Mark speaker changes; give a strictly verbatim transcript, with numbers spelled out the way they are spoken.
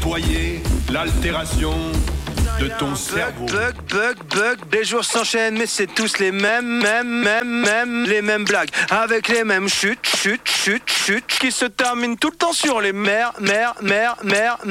Speaker 1: nettoyer l'altération de ton cerveau.
Speaker 2: Bug, bug, bug, les jours s'enchaînent, mais c'est tous les mêmes, mêmes, mêmes, mêmes, les mêmes blagues, avec les mêmes chutes, chutes, chutes, chutes, qui se terminent tout le temps sur les mers, mers, mers, mers.